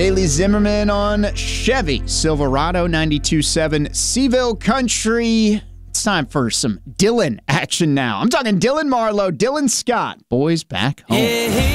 Haley Zimmerman on Chevy Silverado 92.7 Seville Country. It's time for some Dylan action now. I'm talking Dylan Marlowe, Dylan Scott. Boys back home.